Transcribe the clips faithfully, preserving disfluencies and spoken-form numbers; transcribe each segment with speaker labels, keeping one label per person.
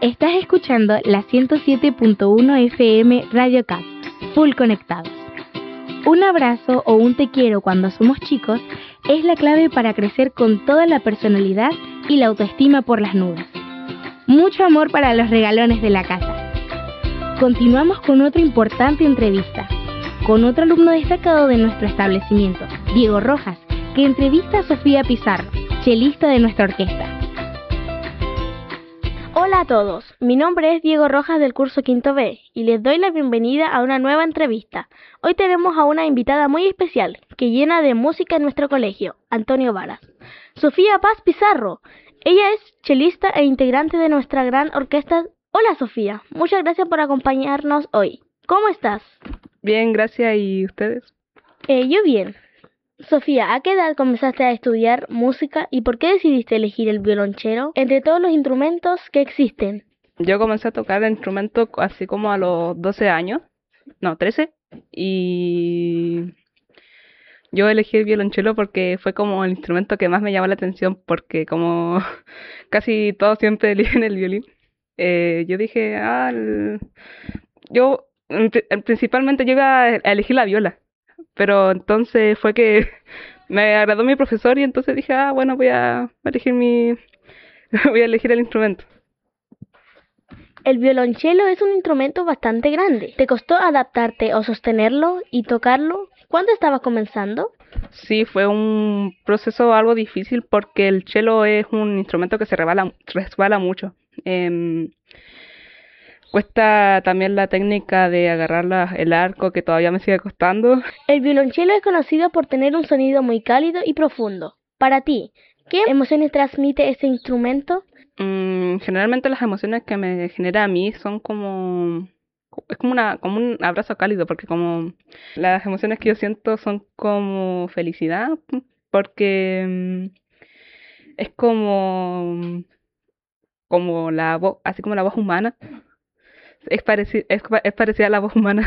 Speaker 1: Estás escuchando la ciento siete punto uno F M Radio Cat, Full Conectados. Un abrazo o un te quiero cuando somos chicos es la clave para crecer con toda la personalidad y la autoestima por las nubes. Mucho amor para los regalones de la casa. Continuamos con otra importante entrevista, con otro alumno destacado de nuestro establecimiento, Diego Rojas, que entrevista a Sofía Pizarro, chelista de nuestra orquesta. Hola a todos, mi nombre es Diego Rojas del curso Quinto B y les doy la bienvenida a una nueva entrevista. Hoy tenemos a una invitada muy especial que llena de música en nuestro colegio, Antonio Varas. Sofía Paz Pizarro, ella es chelista e integrante de nuestra gran orquesta. Hola Sofía, muchas gracias por acompañarnos hoy. ¿Cómo estás?
Speaker 2: Bien, gracias. ¿Y ustedes?
Speaker 1: Eh, yo bien. Sofía, ¿a qué edad comenzaste a estudiar música y por qué decidiste elegir el violonchelo entre todos los instrumentos que existen?
Speaker 2: Yo comencé a tocar el instrumento así como a los doce años, no, trece, y yo elegí el violonchelo porque fue como el instrumento que más me llamó la atención, porque como casi todos siempre eligen el violín, eh, yo dije, ah, el... yo principalmente yo iba a elegir la viola. Pero entonces fue que me agradó mi profesor y entonces dije, ah, bueno, voy a elegir mi voy a elegir el instrumento.
Speaker 1: El violonchelo es un instrumento bastante grande. ¿Te costó adaptarte o sostenerlo y tocarlo? ¿Cuándo estabas comenzando?
Speaker 2: Sí, fue un proceso algo difícil porque el cello es un instrumento que se resbala, resbala mucho. Eh, Cuesta también la técnica de agarrar la, el arco, que todavía me sigue costando.
Speaker 1: El violonchelo es conocido por tener un sonido muy cálido y profundo. Para ti, ¿qué emociones transmite este instrumento?
Speaker 2: Mm, generalmente las emociones que me genera a mí son como... Es como, una, como un abrazo cálido, porque como las emociones que yo siento son como felicidad, porque mm, es como, como la voz, así como la voz humana. Es, pareci es, es parecida a la voz humana.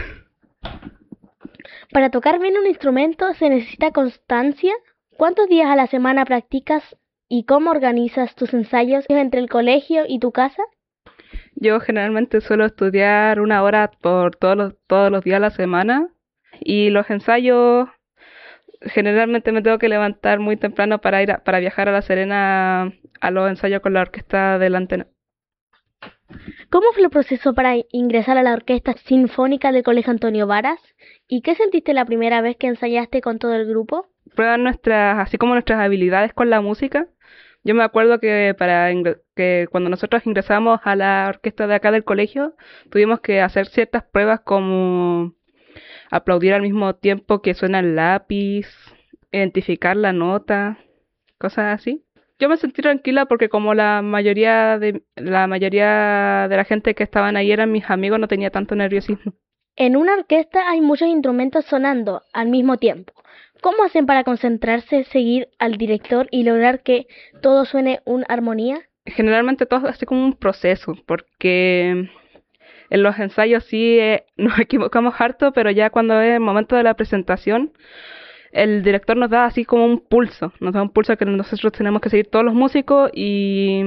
Speaker 1: Para tocar bien un instrumento se necesita constancia. ¿Cuántos días a la semana practicas y cómo organizas tus ensayos entre el colegio y tu casa?
Speaker 2: Yo generalmente suelo estudiar una hora por todos los, todos los días a la semana y los ensayos generalmente me tengo que levantar muy temprano para ir a, para viajar a La Serena a los ensayos con la orquesta de la Antena.
Speaker 1: ¿Cómo fue el proceso para ingresar a la Orquesta Sinfónica del Colegio Antonio Varas? ¿Y qué sentiste la primera vez que ensayaste con todo el grupo?
Speaker 2: Prueban nuestras, así como nuestras habilidades con la música. Yo me acuerdo que para que cuando nosotros ingresamos a la orquesta de acá del colegio, tuvimos que hacer ciertas pruebas como aplaudir al mismo tiempo que suena el lápiz, identificar la nota, cosas así. Yo me sentí tranquila porque como la mayoría de la mayoría de la gente que estaban ahí eran mis amigos, no tenía tanto nerviosismo.
Speaker 1: En una orquesta hay muchos instrumentos sonando al mismo tiempo. ¿Cómo hacen para concentrarse, seguir al director y lograr que todo suene en armonía?
Speaker 2: Generalmente todo es así como un proceso, porque en los ensayos sí eh, nos equivocamos harto, pero ya cuando es el momento de la presentación, el director nos da así como un pulso, nos da un pulso que nosotros tenemos que seguir todos los músicos y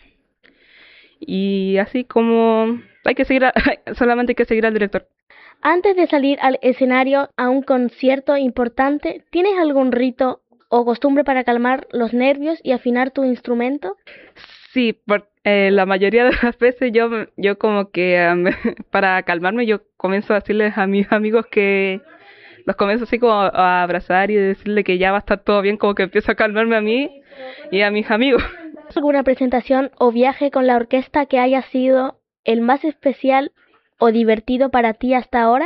Speaker 2: y así como hay que seguir a, solamente hay que seguir al director.
Speaker 1: Antes de salir al escenario a un concierto importante, ¿tienes algún rito o costumbre para calmar los nervios y afinar tu instrumento?
Speaker 2: Sí, por, eh, la mayoría de las veces yo yo como que um, para calmarme yo comienzo a decirles a mis amigos que los comienzo así como a abrazar y decirle que ya va a estar todo bien, como que empiezo a calmarme a mí y a mis amigos.
Speaker 1: ¿Alguna presentación o viaje con la orquesta que haya sido el más especial o divertido para ti hasta ahora?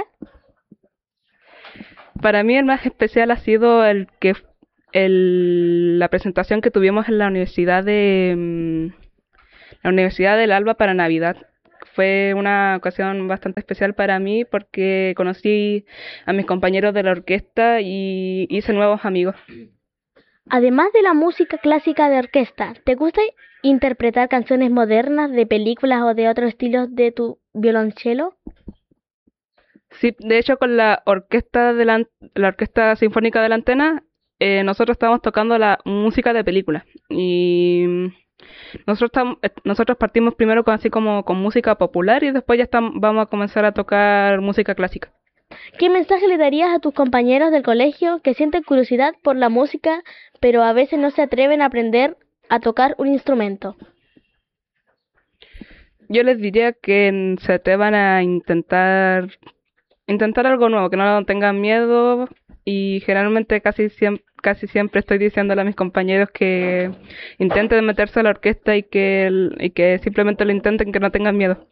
Speaker 2: Para mí el más especial ha sido el que el, la presentación que tuvimos en la universidad de la Universidad del Alba para Navidad. Fue una ocasión bastante especial para mí porque conocí a mis compañeros de la orquesta y hice nuevos amigos.
Speaker 1: Además de la música clásica de orquesta, ¿te gusta interpretar canciones modernas de películas o de otros estilos de tu violonchelo?
Speaker 2: Sí, de hecho con la orquesta de la, la orquesta sinfónica de la Antena, eh, nosotros estábamos tocando la música de películas y Nosotros, tam- eh, nosotros partimos primero con así como con música popular y después ya estam- vamos a comenzar a tocar música clásica.
Speaker 1: ¿Qué mensaje le darías a tus compañeros del colegio que sienten curiosidad por la música, pero a veces no se atreven a aprender a tocar un instrumento?
Speaker 2: Yo les diría que mm, se atrevan a intentar intentar algo nuevo, que no tengan miedo y generalmente casi siempre casi siempre estoy diciéndole a mis compañeros que intenten meterse a la orquesta y que el- y que simplemente lo intenten, que no tengan miedo.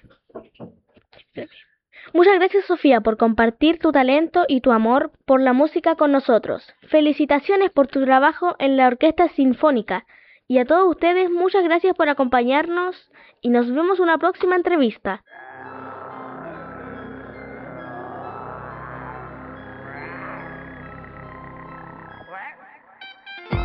Speaker 1: Muchas gracias, Sofía, por compartir tu talento y tu amor por la música con nosotros. Felicitaciones por tu trabajo en la Orquesta Sinfónica. Y a todos ustedes, muchas gracias por acompañarnos y nos vemos en una próxima entrevista.